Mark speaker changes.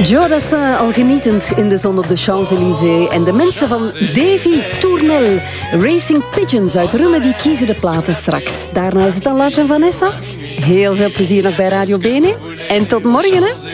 Speaker 1: Jodassin al genietend in de zon op de Champs-Élysées. En de mensen van Davy Tournel, Racing Pigeons uit Rummen, die kiezen de platen straks. Daarna is het dan Lars en Vanessa. Heel veel plezier nog bij Radio Bene. En tot morgen, hè.